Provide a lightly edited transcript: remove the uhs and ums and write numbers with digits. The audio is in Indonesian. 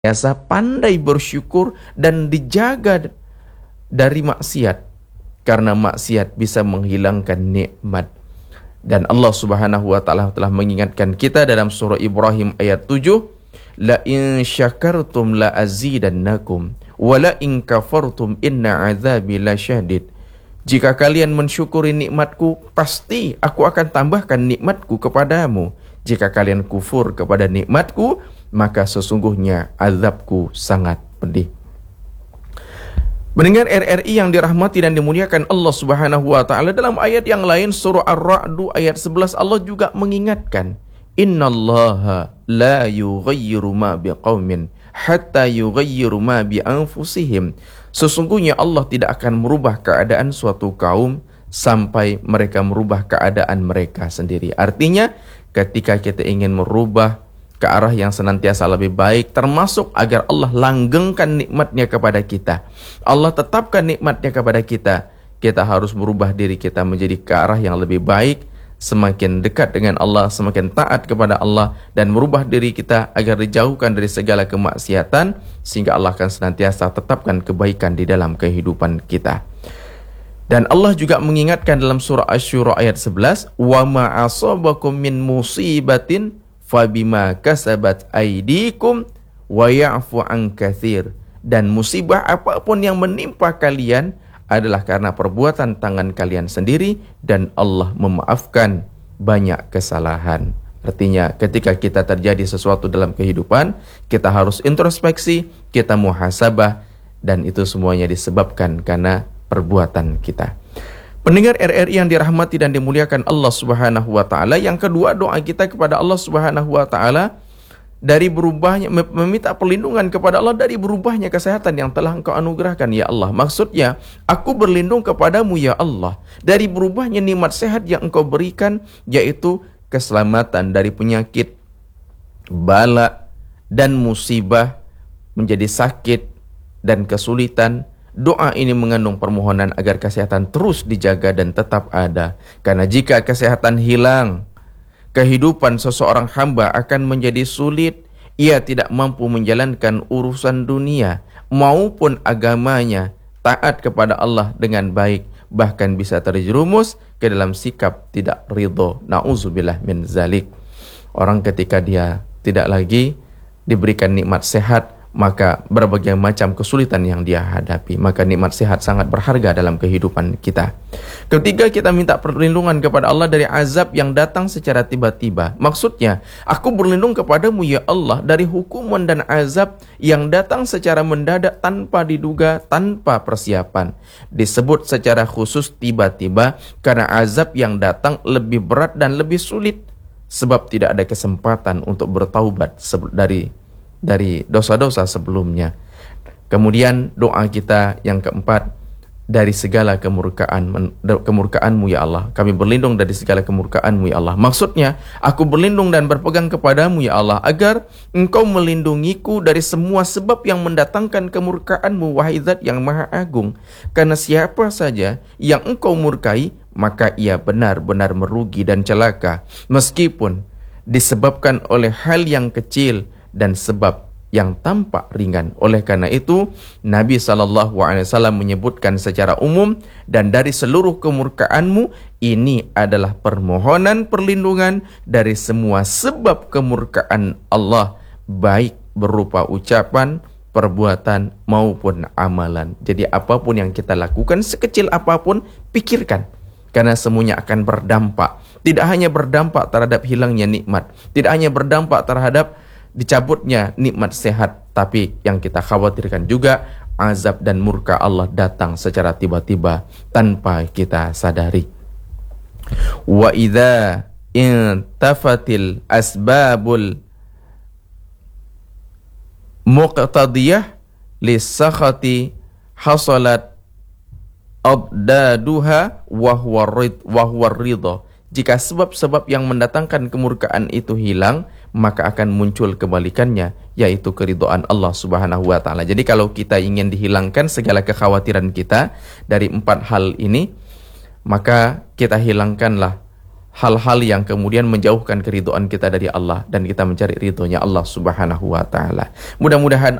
senantiasa pandai bersyukur dan dijaga dari maksiat, karena maksiat bisa menghilangkan nikmat. Dan Allah Subhanahu wa taala telah mengingatkan kita dalam surah Ibrahim ayat 7, la in syakartum la azidannakum wa la in kafartum inna azabi lasyadid. Jika kalian mensyukuri nikmatku, pasti aku akan tambahkan nikmatku kepadamu. Jika kalian kufur kepada nikmatku, maka sesungguhnya azabku sangat pedih. Mendengar RRI yang dirahmati dan dimuliakan Allah Subhanahu wa taala, dalam ayat yang lain surah Ar-Ra'd ayat 11 Allah juga mengingatkan, innallaha la yughayyiru ma biqaumin hatta yughayyiru ma bi anfusihim. Sesungguhnya Allah tidak akan merubah keadaan suatu kaum sampai mereka merubah keadaan mereka sendiri. Artinya ketika kita ingin merubah ke arah yang senantiasa lebih baik, termasuk agar Allah langgengkan nikmatnya kepada kita, Allah tetapkan nikmatnya kepada kita, kita harus merubah diri kita menjadi ke arah yang lebih baik, semakin dekat dengan Allah, semakin taat kepada Allah, dan merubah diri kita agar dijauhkan dari segala kemaksiatan, sehingga Allah akan senantiasa tetapkan kebaikan di dalam kehidupan kita. Dan Allah juga mengingatkan dalam surah Asy-Syura ayat 11, wa ma asabakum min musibatin fabima kasabat aydikum wa ya'fu an katsir. Dan musibah apapun yang menimpa kalian adalah karena perbuatan tangan kalian sendiri, dan Allah memaafkan banyak kesalahan. Artinya ketika kita terjadi sesuatu dalam kehidupan, kita harus introspeksi, kita muhasabah, dan itu semuanya disebabkan karena perbuatan kita. Pendengar RRI yang dirahmati dan dimuliakan Allah Subhanahu wa taala, yang kedua doa kita kepada Allah Subhanahu wa taala dari berubahnya, meminta perlindungan kepada Allah dari berubahnya kesehatan yang telah Engkau anugerahkan ya Allah. Maksudnya, aku berlindung kepadamu ya Allah dari berubahnya nikmat sehat yang Engkau berikan, yaitu keselamatan dari penyakit, bala dan musibah, menjadi sakit dan kesulitan. Doa ini mengandung permohonan agar kesehatan terus dijaga dan tetap ada. Karena jika kesehatan hilang, kehidupan seseorang hamba akan menjadi sulit. Ia tidak mampu menjalankan urusan dunia maupun agamanya, taat kepada Allah dengan baik, bahkan bisa terjerumus ke dalam sikap tidak ridho. Na'udzubillah min zalik. Orang ketika dia tidak lagi diberikan nikmat sehat, maka berbagai macam kesulitan yang dia hadapi. Maka nikmat sehat sangat berharga dalam kehidupan kita. Ketiga, kita minta perlindungan kepada Allah dari azab yang datang secara tiba-tiba. Maksudnya, aku berlindung kepadamu ya Allah dari hukuman dan azab yang datang secara mendadak, tanpa diduga, tanpa persiapan. Disebut secara khusus tiba-tiba karena azab yang datang lebih berat dan lebih sulit, sebab tidak ada kesempatan untuk bertaubat dari dosa-dosa sebelumnya. Kemudian doa kita yang keempat, dari segala kemurkaanmu ya Allah. Kami berlindung dari segala kemurkaanmu ya Allah. Maksudnya, aku berlindung dan berpegang kepadamu ya Allah, agar Engkau melindungiku dari semua sebab yang mendatangkan kemurkaanmu, wahai Zat yang Maha Agung. Karena siapa saja yang Engkau murkai, maka ia benar-benar merugi dan celaka, meskipun disebabkan oleh hal yang kecil dan sebab yang tampak ringan. Oleh karena itu, Nabi SAW menyebutkan secara umum, dan dari seluruh kemurkaanmu, ini adalah permohonan perlindungan dari semua sebab kemurkaan Allah, baik berupa ucapan, perbuatan, maupun amalan. Jadi apapun yang kita lakukan, sekecil apapun, pikirkan, karena semuanya akan berdampak. Tidak hanya berdampak terhadap hilangnya nikmat, tidak hanya berdampak terhadap dicabutnya nikmat sehat, tapi yang kita khawatirkan juga azab dan murka Allah datang secara tiba-tiba tanpa kita sadari. Wa idza intafatil asbabul muqtadiyah lisakhati hasalat addaduha wa huwa ridha. Jika sebab-sebab yang mendatangkan kemurkaan itu hilang, maka akan muncul kebalikannya, yaitu keridhaan Allah Subhanahu wa taala. Jadi kalau kita ingin dihilangkan segala kekhawatiran kita dari 4 hal ini, maka kita hilangkanlah hal-hal yang kemudian menjauhkan keridhaan kita dari Allah dan kita mencari ridhonya Allah Subhanahu wa taala. Mudah-mudahan